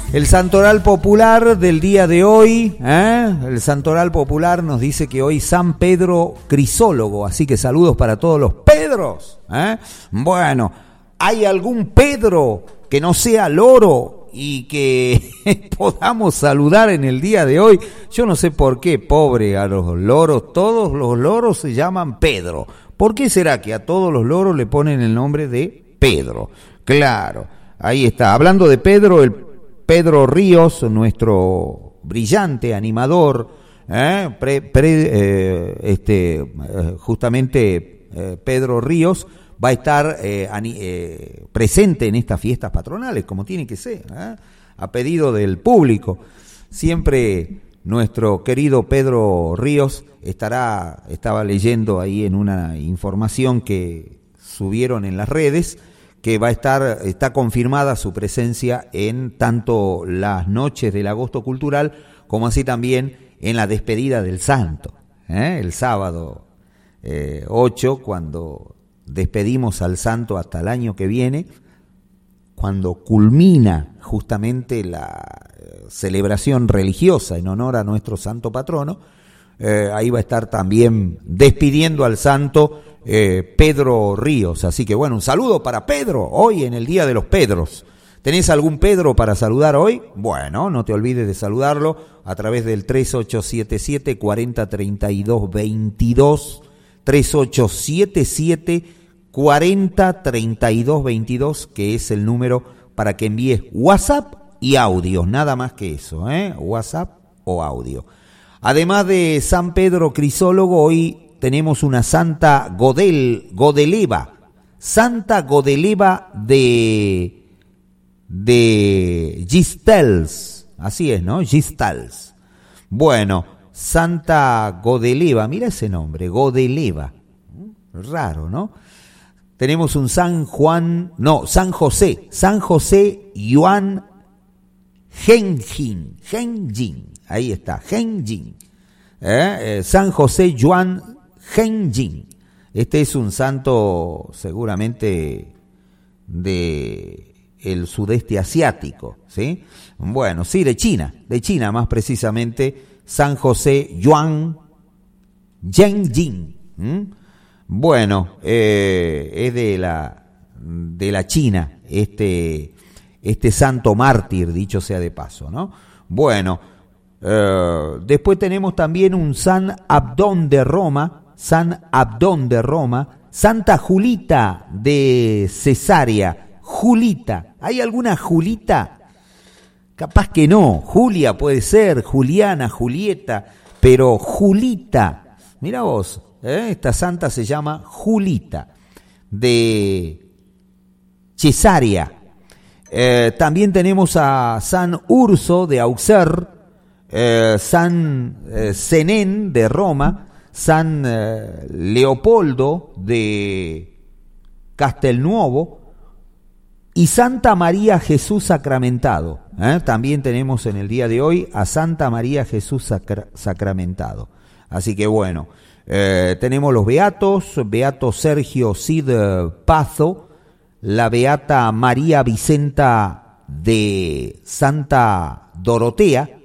El santoral popular del día de hoy, el santoral popular nos dice que hoy San Pedro Crisólogo, así que saludos para todos los Pedros. Bueno, ¿hay algún Pedro que no sea loro y que podamos saludar en el día de hoy? Yo no sé por qué, pobre a los loros, todos los loros se llaman Pedro. ¿Por qué será que a todos los loros le ponen el nombre de Pedro? Claro, ahí está. Hablando de Pedro, el Pedro Ríos, nuestro brillante animador, justamente Pedro Ríos va a estar presente en estas fiestas patronales, como tiene que ser, a pedido del público. Siempre nuestro querido Pedro Ríos estaba leyendo ahí en una información que subieron en las redes, que está confirmada su presencia en tanto las noches del Agosto Cultural como así también en la despedida del Santo, el sábado 8, cuando despedimos al Santo hasta el año que viene, cuando culmina justamente la celebración religiosa en honor a nuestro santo patrono. Ahí va a estar también despidiendo al Santo Pedro Ríos, así que bueno, un saludo para Pedro, hoy en el Día de los Pedros. ¿Tenés algún Pedro para saludar hoy? Bueno, no te olvides de saludarlo a través del 3877 4032 22, 3877 4032 22, que es el número para que envíes WhatsApp y audio, nada más que eso, WhatsApp o audio. Además de San Pedro Crisólogo, hoy tenemos una Santa Godeleva, Santa Godeleva de Gistels, así es, ¿no? Gistels. Bueno, Santa Godeleva, mira ese nombre, Godeleva, raro, ¿no? Tenemos un San José Yuan Genjin, ahí está, Genjin, San José Yuan Genjin. Este es un santo seguramente de el sudeste asiático, ¿sí? Bueno, sí, de China más precisamente, San José Yuan Genjin. Bueno, es de la China, este santo mártir, dicho sea de paso, ¿no? Bueno, después tenemos también un San Abdón de Roma, Santa Julita de Cesarea, Julita. ¿Hay alguna Julita? Capaz que no, Julia puede ser, Juliana, Julieta, pero Julita, mira vos, esta santa se llama Julita de Cesarea. También tenemos a San Urso de Auxerre, San Zenén de Roma, San Leopoldo de Castelnuovo y Santa María Jesús Sacramentado. También tenemos en el día de hoy a Santa María Jesús Sacramentado. Así que bueno, tenemos los beatos, Beato Sergio Cid Pazo, la beata María Vicenta de Santa Dorotea,